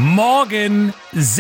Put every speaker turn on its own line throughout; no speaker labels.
Morgen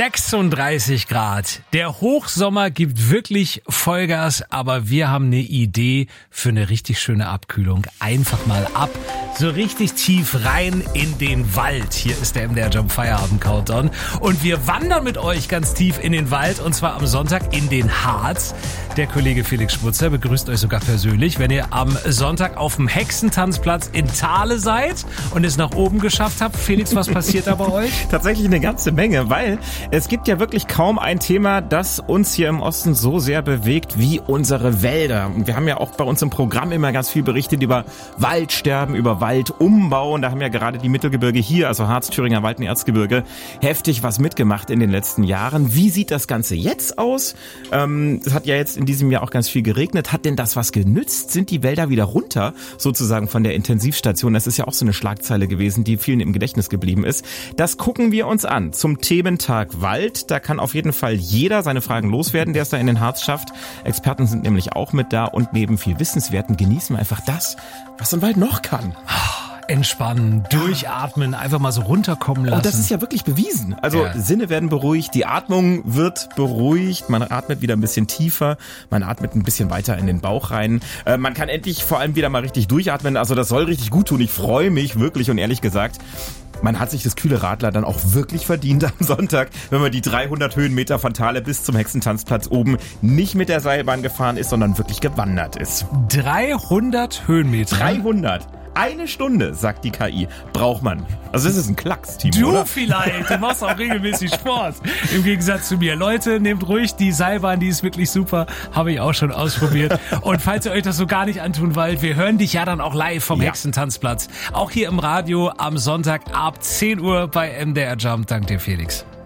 36 Grad. Der Hochsommer gibt wirklich Vollgas, aber wir haben eine Idee für eine richtig schöne Abkühlung. Einfach mal ab, so richtig tief rein in den Wald. Hier ist der MDR Jump Feierabend Countdown. Und wir wandern mit euch ganz tief in den Wald, und zwar am Sonntag in den Harz. Der Kollege Felix Schmutzer begrüßt euch sogar persönlich, wenn ihr am Sonntag auf dem Hexentanzplatz in Thale seid und es nach oben geschafft habt. Felix, was passiert da bei euch?
Tatsächlich eine ganze Menge, weil es gibt ja wirklich kaum ein Thema, das uns hier im Osten so sehr bewegt wie unsere Wälder. Und wir haben ja auch bei uns im Programm immer ganz viel berichtet über Waldsterben, über Waldumbau. Und da haben ja gerade die Mittelgebirge hier, also Harz, Thüringer Wald und Erzgebirge, heftig was mitgemacht in den letzten Jahren. Wie sieht das Ganze jetzt aus? Es hat ja jetzt in diesem Jahr auch ganz viel geregnet. Hat denn das was genützt? Sind die Wälder wieder runter, sozusagen von der Intensivstation? Das ist ja auch so eine Schlagzeile gewesen, die vielen im Gedächtnis geblieben ist. Das gucken wir uns an zum Thementag Wald. Da kann auf jeden Fall jeder seine Fragen loswerden, der es da in den Harz schafft. Experten sind nämlich auch mit da, und neben viel Wissenswerten genießen wir einfach das, was so ein Wald noch kann.
Entspannen, durchatmen, einfach mal so runterkommen lassen.
Und das ist ja wirklich bewiesen. Also Sinne werden beruhigt, die Atmung wird beruhigt, man atmet wieder ein bisschen tiefer, man atmet ein bisschen weiter in den Bauch rein. Man kann endlich vor allem wieder mal richtig durchatmen, also das soll richtig gut tun. Ich freue mich wirklich, und ehrlich gesagt, man hat sich das kühle Radler dann auch wirklich verdient am Sonntag, wenn man die 300 Höhenmeter von Thale bis zum Hexentanzplatz oben nicht mit der Seilbahn gefahren ist, sondern wirklich gewandert ist.
300 Höhenmeter?
300. Eine Stunde, sagt die KI, braucht man. Also das ist ein Klacks, Timo,
Du
oder?
vielleicht, du machst auch regelmäßig Sport. Im Gegensatz zu mir. Leute, nehmt ruhig die Seilbahn, die ist wirklich super. Habe ich auch schon ausprobiert. Und falls ihr euch das so gar nicht antun wollt, wir hören dich ja dann auch live vom Hexentanzplatz. Auch hier im Radio am Sonntag ab 10 Uhr bei MDR Jump. Dank dir, Felix.